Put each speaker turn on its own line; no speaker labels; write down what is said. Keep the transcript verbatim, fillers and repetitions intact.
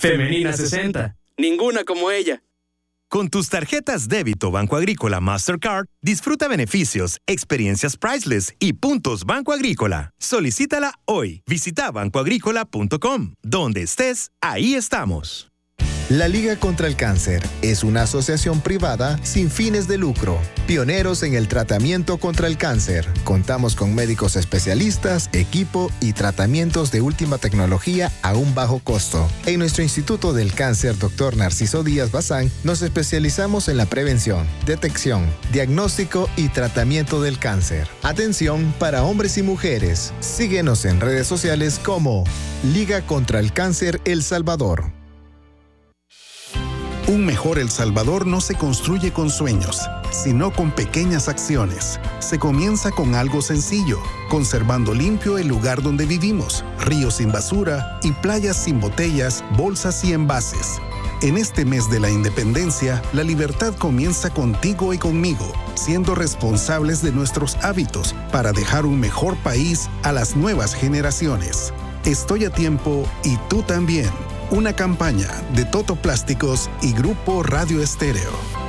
Femenina sesenta.
Ninguna como ella.
Con tus tarjetas débito Banco Agrícola Mastercard, disfruta beneficios, experiencias priceless y puntos Banco Agrícola. Solicítala hoy. Visita banco agrícola punto com. Donde estés, ahí estamos.
La Liga contra el Cáncer es una asociación privada sin fines de lucro, pioneros en el tratamiento contra el cáncer. Contamos con médicos especialistas, equipo y tratamientos de última tecnología a un bajo costo. En nuestro Instituto del Cáncer, doctor Narciso Díaz Bazán, nos especializamos en la prevención, detección, diagnóstico y tratamiento del cáncer. Atención para hombres y mujeres. Síguenos en redes sociales como Liga contra el Cáncer El Salvador.
Un mejor El Salvador no se construye con sueños, sino con pequeñas acciones. Se comienza con algo sencillo, conservando limpio el lugar donde vivimos, ríos sin basura y playas sin botellas, bolsas y envases. En este mes de la independencia, la libertad comienza contigo y conmigo, siendo responsables de nuestros hábitos para dejar un mejor país a las nuevas generaciones. Estoy a tiempo y tú también. Una campaña de Toto Plásticos y Grupo Radio Estéreo.